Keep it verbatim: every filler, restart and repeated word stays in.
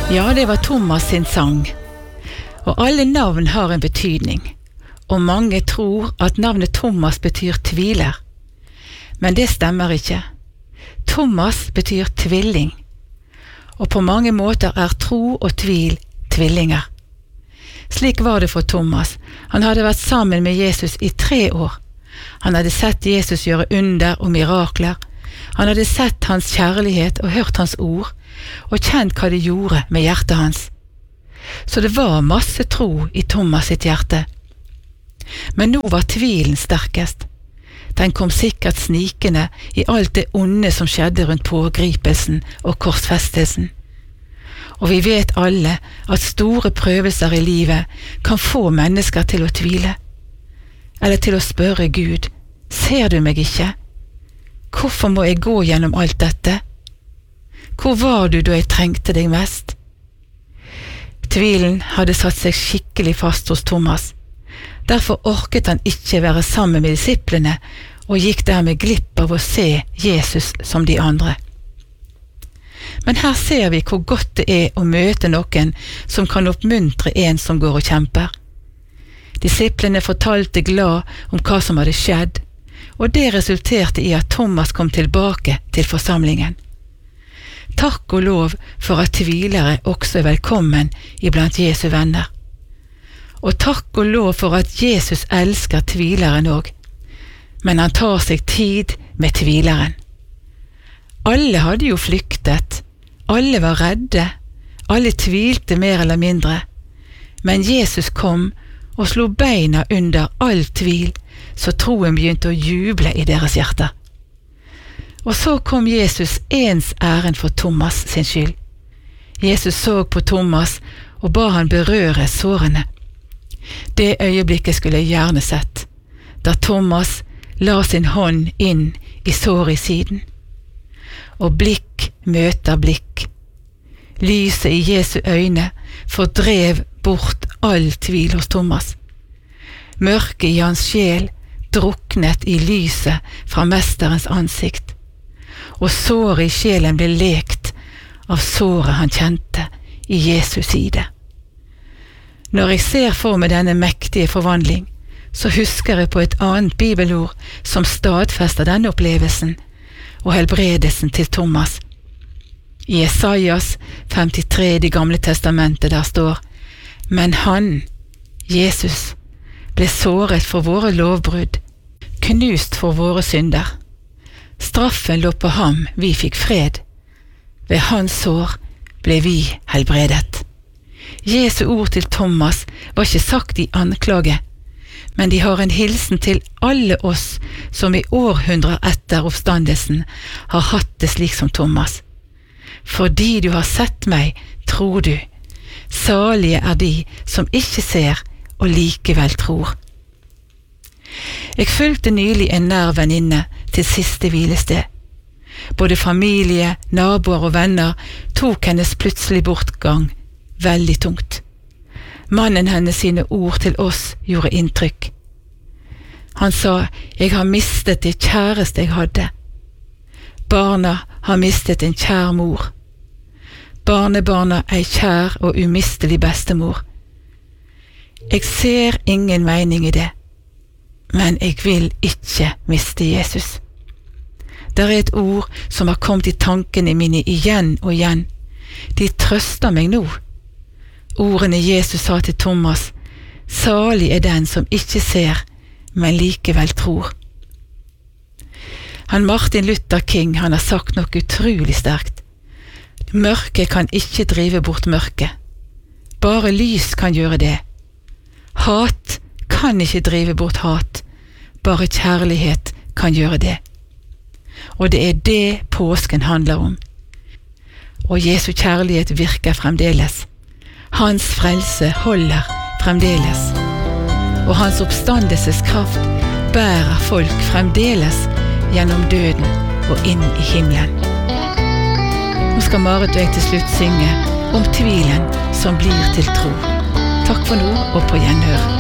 Ja, det var Thomas sin sang. Og alle navn har en betydning, og mange tror at navnet Thomas betyr tviler. Men det stemmer ikke. Thomas betyr tvilling, og på mange måter er tro og tvil tvillinger. Slik var det for Thomas. Han hadde vært sammen med Jesus i tre år. Han hadde sett Jesus gjøre under og mirakler. Han hadde sett hans kjærlighet og hørt hans ord, og kjent hva det gjorde med hjertet hans. Så det var masse tro i Thomas sitt hjerte. Men nå var tvilen sterkest. Den kom sikkert snikende i alt det onde som skjedde rundt pågripelsen og korsfestelsen. Og vi vet alle at store prøvelser i livet kan få mennesker til å tvile, eller til å spørre Gud, ser du meg ikke? Hvorfor må jeg gå gjennom alt dette? Hvor var du da jeg trengte deg mest? Tvilen hadde satt seg skikkelig fast hos Thomas. Derfor orket han ikke være sammen med disiplene, og gikk dermed glipp av å se Jesus som de andre. Men her ser vi hvor godt det er å møte noen som kan oppmuntre en som går og kjemper. Disiplene fortalte glad om hva som hadde skjedd, og det resulterte i at Thomas kom tilbake til forsamlingen. Takk og lov for at tvilere også er velkommen iblant Jesu venner. Og takk og lov for at Jesus elsker tvileren også, men han tar seg tid med tvileren. Alle hadde jo flyktet, alle var redde, alle tvilte mer eller mindre, men Jesus kom og slo beina under all tvil, så troen begynte å juble i deres hjerter. Og så kom Jesus ens æren for Thomas sin skyld. Jesus så på Thomas og ba han berøre sårene. Det øyeblikket skulle jeg gjerne sett, da Thomas la sin hånd inn i såret i siden. Og blikk møter blikk. Lyset i Jesu øyne fordrev bort all tvil hos Thomas. Mørket i hans sjel druknet i lyset fra mesterens ansikt, og såret i sjelen ble lekt av såret han kjente i Jesu side. Når jeg ser for meg denne mektige forvandling, så husker jeg på et annet bibelord som stadfester denne opplevelsen og helbredelsen til Thomas. I Jesajas femtitre i Det gamle testamentet der står: Men han, Jesus, ble såret for våre lovbrudd, knust for våre synder. Straffen lå på ham, vi fikk fred. Ved hans sår ble vi helbredet. Jesu ord til Thomas var ikke sagt i anklage, men de har en hilsen til alle oss som i århundrer etter oppstandelsen har hatt det slik som Thomas. Fordi du har sett meg, tror du. Salige er de som ikke ser og likevel tror. Jeg fulgte nylig en nær venninne til siste hvilested. Både familie, naboer og venner tok hennes plutselig bortgang veldig tungt. Mannen hennes sine ord til oss gjorde inntrykk. Han sa: jeg har mistet det kjæreste jeg hadde. Barna har mistet en kjær mor. Barnebarna ei kjær og umistelig bestemor. Jeg ser ingen mening i det, men jeg vil ikke miste Jesus. Det er et ord som har kommet i tankene mine igjen og igjen. De trøster meg nå. Ordene Jesus sa til Thomas: salig er den som ikke ser, men likevel tror. Han Martin Luther King, han har sagt noe utrolig sterkt. Mørket kan ikke drive bort mørket. Bare lys kan gjøre det. Hat kan ikke drive bort hat. Bare kjærlighet kan gjøre det. Og det er det påsken handler om. Og Jesu kjærlighet virker fremdeles. Hans frelse holder fremdeles. Og hans oppstandelseskraft bærer folk fremdeles gjennom døden og inn i himmelen. Nå skal Marit og jeg til slutt synge om tvilen som blir til tro. Takk for nå og på gjenhør.